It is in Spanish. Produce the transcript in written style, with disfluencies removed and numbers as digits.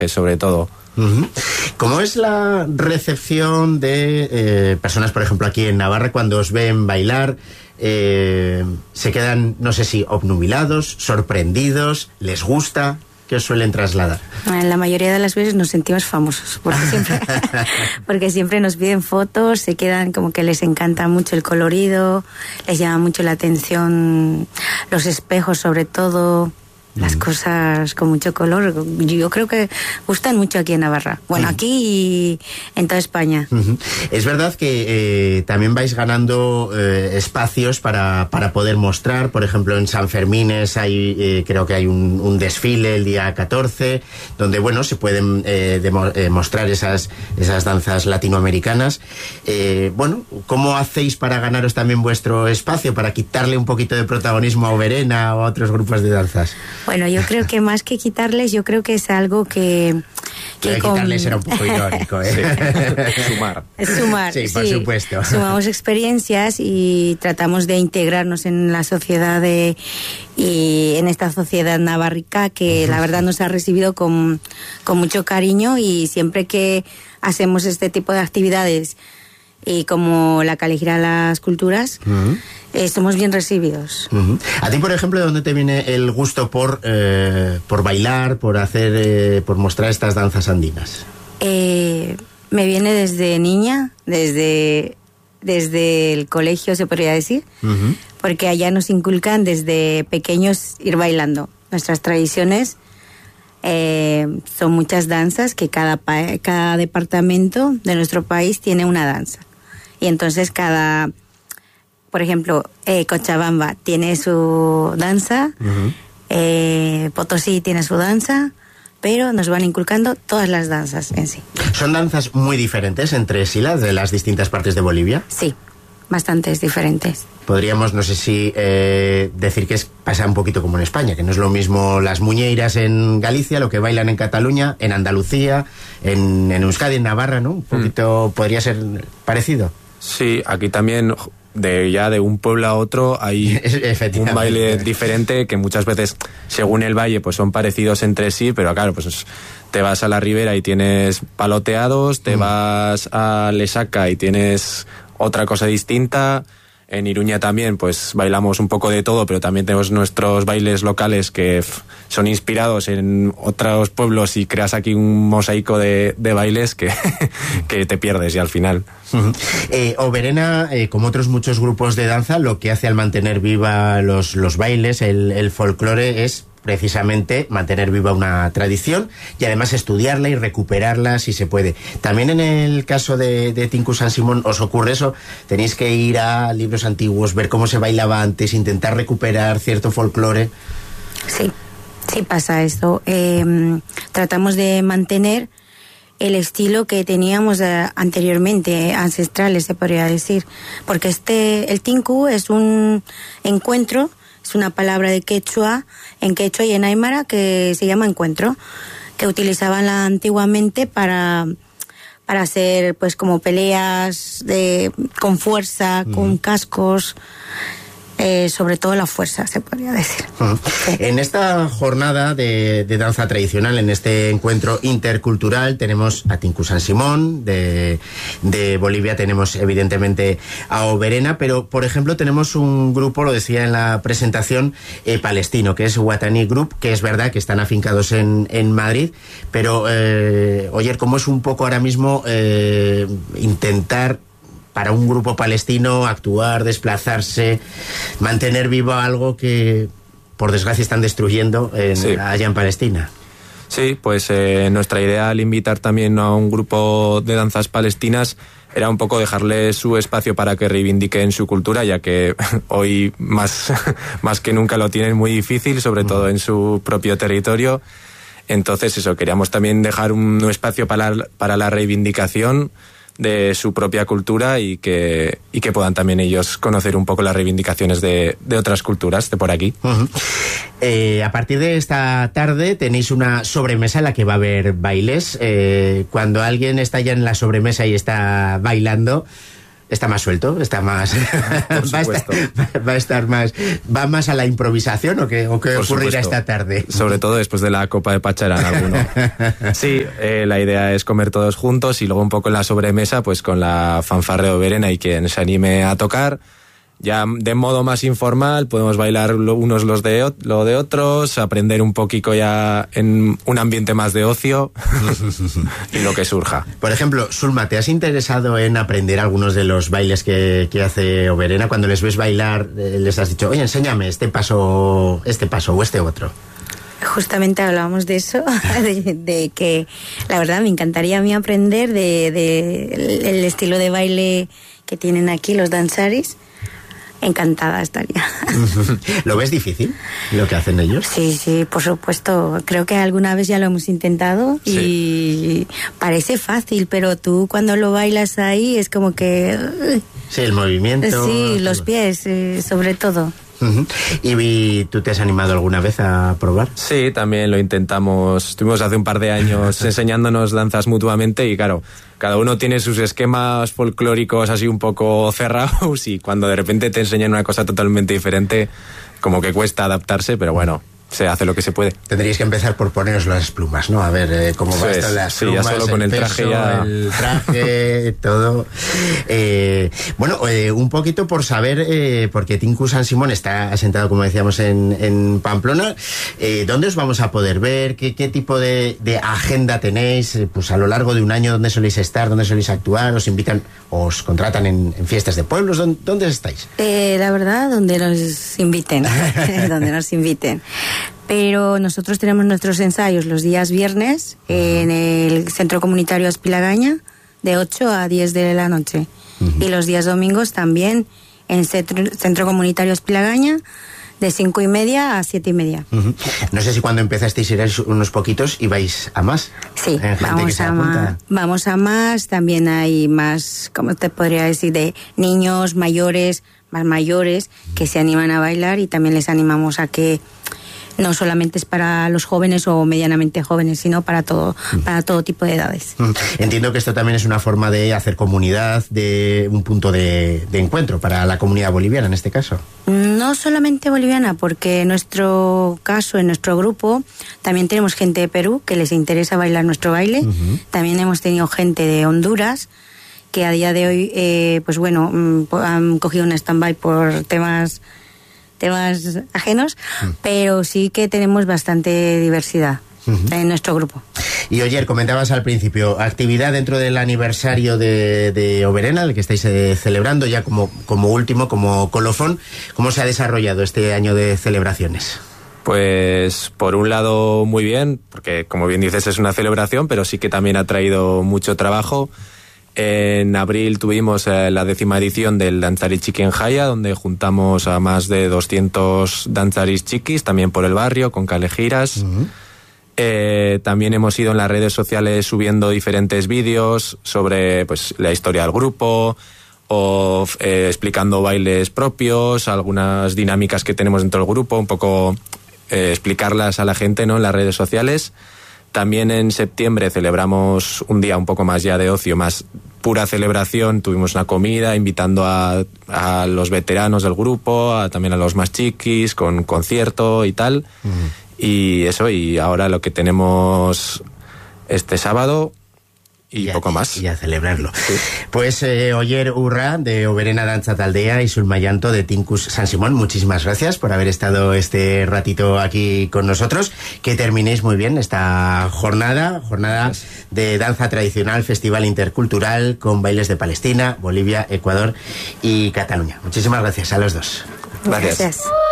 sobre todo. ¿Cómo es la recepción de personas, por ejemplo, aquí en Navarra, cuando os ven bailar? ¿Se quedan, no sé si obnubilados, sorprendidos, les gusta? ¿Qué os suelen trasladar? La mayoría de las veces nos sentimos famosos, porque siempre nos piden fotos, se quedan como que les encanta mucho el colorido, les llama mucho la atención los espejos, sobre todo, las cosas con mucho color. Yo creo que gustan mucho aquí en Navarra. Bueno, aquí y en toda España. Es verdad que también vais ganando espacios para poder mostrar. Por ejemplo, en San Fermines hay, creo que hay un desfile el día 14, donde, bueno, se pueden mostrar esas danzas latinoamericanas. Bueno, ¿cómo hacéis para ganaros también vuestro espacio, para quitarle un poquito de protagonismo a Oberena o a otros grupos de danzas? Bueno, yo creo que más que quitarles, yo creo que es algo que quitarles era un poco irónico, ¿eh? Sumar, sí, por supuesto. Sumamos experiencias y tratamos de integrarnos en la sociedad y en esta sociedad navarrica que la verdad nos ha recibido con mucho cariño, y siempre que hacemos este tipo de actividades y como la Caligera las Culturas, somos bien recibidos. A ti, por ejemplo, ¿de dónde te viene el gusto por bailar, por hacer, por mostrar estas danzas andinas? Me viene desde niña, desde el colegio, se podría decir, porque allá nos inculcan desde pequeños ir bailando. Nuestras tradiciones son muchas danzas, que cada departamento de nuestro país tiene una danza. Y entonces por ejemplo, Cochabamba tiene su danza, Potosí tiene su danza, pero nos van inculcando todas las danzas en sí. ¿Son danzas muy diferentes entre sí, las de las distintas partes de Bolivia? Sí, bastantes diferentes. Podríamos, no sé si decir que pasa un poquito como en España, que no es lo mismo las muñeiras en Galicia, lo que bailan en Cataluña, en Andalucía, en Euskadi, en Navarra, ¿no? Un poquito podría ser parecido. Sí, aquí también de un pueblo a otro hay un baile diferente, que muchas veces, según el valle, pues son parecidos entre sí, pero claro, pues te vas a la ribera y tienes paloteados, te vas a Lesaca y tienes otra cosa distinta. En Iruña también, pues bailamos un poco de todo, pero también tenemos nuestros bailes locales que son inspirados en otros pueblos, y creas aquí un mosaico de bailes que te pierdes ya al final. Oberena, como otros muchos grupos de danza, lo que hace al mantener viva los bailes, el folclore, es precisamente mantener viva una tradición y además estudiarla y recuperarla si se puede. También en el caso de Tinku San Simón os ocurre eso, tenéis que ir a libros antiguos, ver cómo se bailaba antes, intentar recuperar cierto folclore. Sí pasa esto. Tratamos de mantener el estilo que teníamos anteriormente, ancestrales se podría decir, porque el Tinku es un encuentro. Es una palabra de quechua, en quechua y en aymara, que se llama encuentro, que utilizaban antiguamente para hacer pues como peleas con fuerza, con cascos, sobre todo la fuerza, se podría decir. En esta jornada de danza tradicional, en este encuentro intercultural, tenemos a Tinku San Simón, de Bolivia tenemos evidentemente a Oberena, pero por ejemplo tenemos un grupo, lo decía en la presentación, palestino, que es Watani Group, que es verdad que están afincados en Madrid, pero oye, ¿cómo es un poco ahora mismo intentar para un grupo palestino actuar, desplazarse, mantener vivo algo que por desgracia están destruyendo allá en Palestina? Sí, pues nuestra idea al invitar también a un grupo de danzas palestinas era un poco dejarles su espacio para que reivindiquen su cultura, ya que hoy más que nunca lo tienen muy difícil, sobre todo en su propio territorio. Entonces eso, queríamos también dejar un espacio para la reivindicación de su propia cultura y que puedan también ellos conocer un poco las reivindicaciones de otras culturas de por aquí. A partir de esta tarde tenéis una sobremesa en la que va a haber bailes. Cuando alguien está ya en la sobremesa y está bailando, Está más suelto, está más... ¿Va más a la improvisación o qué ocurrirá esta tarde? Sobre todo después de la copa de pacharán alguno. Sí, la idea es comer todos juntos y luego un poco en la sobremesa, pues con la fanfarre de Oberena y quien se anime a tocar. Ya de modo más informal podemos bailar unos lo de otros, aprender un poquito ya en un ambiente más de ocio y lo que surja. Por ejemplo, Sulma, ¿te has interesado en aprender algunos de los bailes que hace Oberena? Cuando les ves bailar, les has dicho, oye, enséñame este paso o este otro. Justamente hablábamos de eso, de que la verdad me encantaría a mí aprender el estilo de baile que tienen aquí los danzaris. Encantada estaría. ¿Lo ves difícil, lo que hacen ellos? Sí, por supuesto. Creo que alguna vez ya lo hemos intentado y parece fácil, pero tú cuando lo bailas ahí es como que... Sí, el movimiento... Sí, los pies, sobre todo. ¿Y tú te has animado alguna vez a probar? Sí, también lo intentamos. Estuvimos hace un par de años enseñándonos danzas mutuamente y claro, cada uno tiene sus esquemas folclóricos así un poco cerrados y cuando de repente te enseñan una cosa totalmente diferente, como que cuesta adaptarse, pero bueno, se hace lo que se puede. Tendríais que empezar por poneros las plumas, ¿no? A ver cómo va esto, las plumas, ya solo con el traje ya... el traje, todo. Bueno, un poquito por saber, porque Tinku San Simón está asentado, como decíamos, en Pamplona. ¿Dónde os vamos a poder ver? ¿Qué tipo de agenda tenéis? Pues a lo largo de un año, ¿dónde soléis estar? ¿Dónde soléis actuar? ¿Os invitan, os contratan en fiestas de pueblos? ¿Dónde estáis? La verdad, donde nos inviten. Donde nos inviten. Pero nosotros tenemos nuestros ensayos los días viernes en el Centro Comunitario Espilagaña de 8 a 10 de la noche. Y los días domingos también en Centro Comunitario Espilagaña de 5:30 a 7:30. No sé si cuando empezasteis erais unos poquitos y vais a más. Sí, vamos a más. También hay más, ¿cómo te podría decir? De niños, mayores, más mayores que se animan a bailar y también les animamos a que no solamente es para los jóvenes o medianamente jóvenes, sino para todo tipo de edades. Entiendo que esto también es una forma de hacer comunidad, de un punto de encuentro para la comunidad boliviana en este caso. No solamente boliviana, porque en nuestro caso, en nuestro grupo, también tenemos gente de Perú que les interesa bailar nuestro baile. También hemos tenido gente de Honduras que a día de hoy, pues bueno, han cogido un stand-by por temas ajenos, pero sí que tenemos bastante diversidad en nuestro grupo. Y Oyer, comentabas al principio, actividad dentro del aniversario de Oberena, el que estáis celebrando ya como último, como colofón. ¿Cómo se ha desarrollado este año de celebraciones? Pues por un lado muy bien, porque como bien dices es una celebración, pero sí que también ha traído mucho trabajo. En abril tuvimos la 10ª edición del Danzari Chiqui en Jaya, donde juntamos a más de 200 danzaris chiquis, también por el barrio, con calejiras. También hemos ido en las redes sociales subiendo diferentes vídeos sobre pues la historia del grupo, o explicando bailes propios, algunas dinámicas que tenemos dentro del grupo, un poco explicarlas a la gente, ¿no?, en las redes sociales. También en septiembre celebramos un día un poco más ya de ocio, más pura celebración. Tuvimos una comida invitando a los veteranos del grupo, también a los más chiquis, con concierto y tal. Y eso, y ahora lo que tenemos este sábado y poco más. Y a celebrarlo. Sí. Pues Oyer Urra, de Oberena Danza Taldea, y Sulma Llanto, de Tinku San Simón, muchísimas gracias por haber estado este ratito aquí con nosotros. Que terminéis muy bien esta jornada de danza tradicional, festival intercultural, con bailes de Palestina, Bolivia, Ecuador y Cataluña. Muchísimas gracias a los dos. Gracias.